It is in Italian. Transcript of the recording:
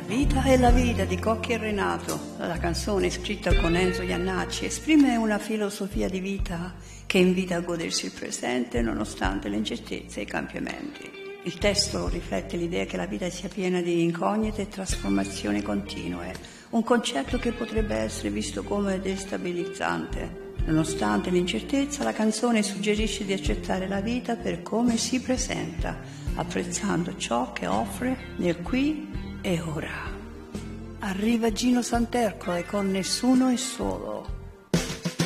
Vita è la vita di Cocchi e Renato, la canzone scritta con Enzo Jannacci, esprime una filosofia di vita che invita a godersi il presente nonostante le incertezze e i cambiamenti. Il testo riflette l'idea che la vita sia piena di incognite e trasformazioni continue, un concetto che potrebbe essere visto come destabilizzante. Nonostante l'incertezza, la canzone suggerisce di accettare la vita per come si presenta, apprezzando ciò che offre nel qui e ora. Arriva Gino Santercole con Nessuno è solo.